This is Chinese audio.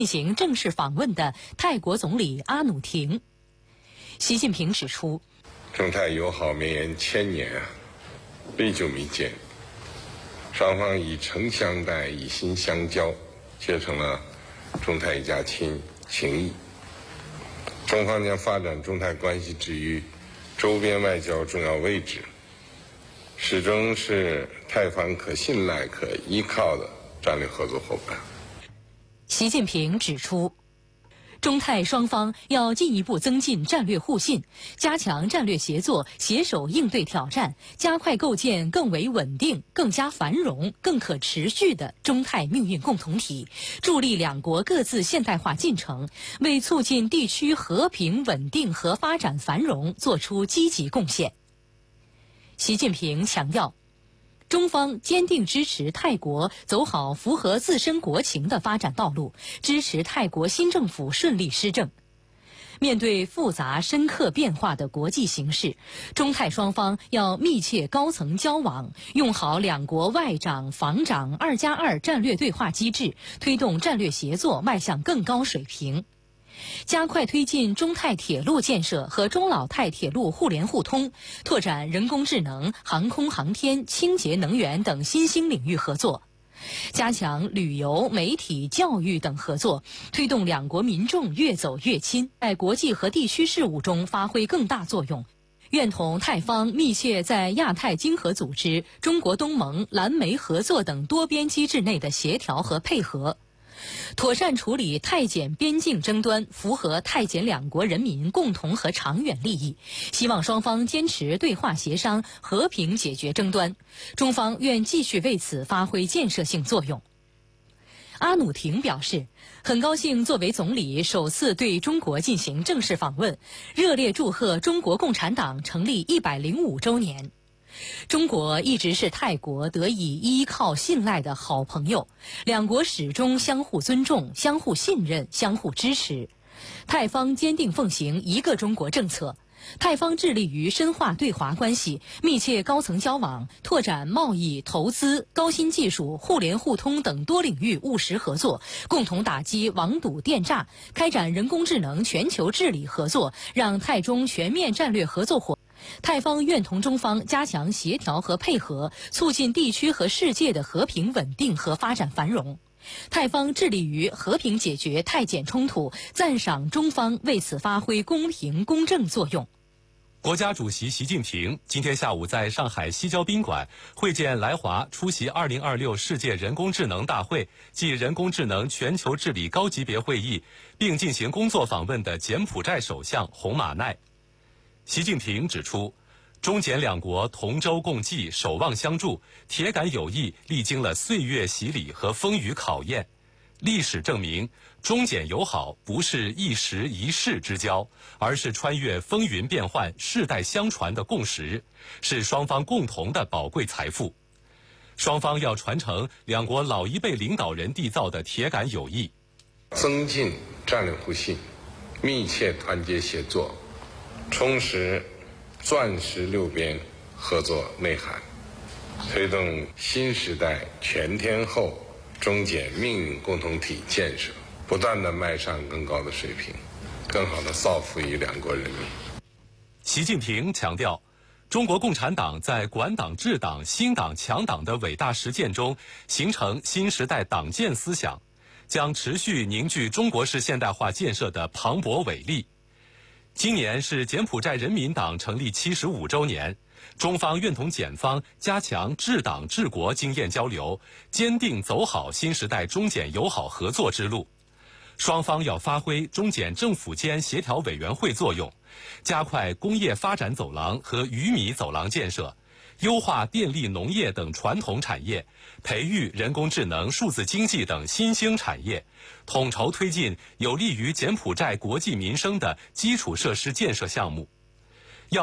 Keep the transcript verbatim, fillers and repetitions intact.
进行正式访问的泰国总理阿努廷。习近平指出， 中泰友好绵延千年啊，历久弥坚，双方以诚相待，以心相交，结成了中泰一家亲情谊。中方将发展中泰关系置于周边外交重要位置，始终是泰方可信赖、可依靠的战略合作伙伴。 习近平指出，中泰双方要进一步增进战略互信，加强战略协作，携手应对挑战，加快构建更为稳定、更加繁荣、更可持续的中泰命运共同体，助力两国各自现代化进程，为促进地区和平稳定和发展繁荣作出积极贡献。习近平强调，中方坚定支持泰国走好符合自身国情的发展道路，支持泰国新政府顺利施政。面对复杂深刻变化的国际形势，中泰双方要密切高层交往，用好两国外长、防长二加二战略对话机制，推动战略协作迈向更高水平。加快推进中泰铁路建设和中老泰铁路互联互通，拓展人工智能、航空航天、清洁能源等新兴领域合作，加强旅游、媒体、教育等合作，推动两国民众越走越亲，在国际和地区事务中发挥更大作用。愿同泰方密切在亚太经合组织、中国东盟、蓝莓合作等多边机制内的协调和配合，妥善处理泰柬边境争端，符合泰柬两国人民共同和长远利益。希望双方坚持对话协商，和平解决争端。中方愿继续为此发挥建设性作用。阿努廷表示，很高兴作为总理首次对中国进行正式访问，热烈祝贺中国共产党成立一百零五周年。中国一直是泰国得以依靠信赖的好朋友，两国始终相互尊重、相互信任、相互支持。泰方坚定奉行一个中国政策，泰方致力于深化对华关系，密切高层交往，拓展贸易、投资、高新技术、互联互通等多领域务实合作，共同打击网赌电诈，开展人工智能全球治理合作，让泰中全面战略合作伙伴。泰方愿同中方加强协调和配合，促进地区和世界的和平稳定和发展繁荣。泰方致力于和平解决泰柬冲突，赞赏中方为此发挥公平公正作用。 国家主席习近平今天下午在上海西郊宾馆会见来华出席二零二六世界人工智能大会暨人工智能全球治理高级别会议，并进行工作访问的柬埔寨首相洪马奈。习近平指出，中柬两国同舟共济、守望相助，铁杆友谊历经了岁月洗礼和风雨考验。历史证明，中柬友好不是一时一世之交，而是穿越风云变幻、世代相传的共识，是双方共同的宝贵财富。双方要传承两国老一辈领导人缔造的铁杆友谊， 增进战略互信，密切团结协作，充实钻石六边合作内涵，推动新时代全天候中柬命运共同体建设不断地迈上更高的水平，更好地造福于两国人民。 习近平强调，中国共产党在管党治党、兴党强党的伟大实践中形成新时代党建思想，将持续凝聚中国式现代化建设的磅礴伟力。今年是柬埔寨人民党成立七十五周年，中方愿同柬方加强治党治国经验交流，坚定走好新时代中柬友好合作之路。双方要发挥中柬政府间协调委员会作用，加快工业发展走廊和鱼米走廊建设，优化电力、农业等传统产业，培育人工智能、数字经济等新兴产业，统筹推进有利于柬埔寨国计民生的基础设施建设项目。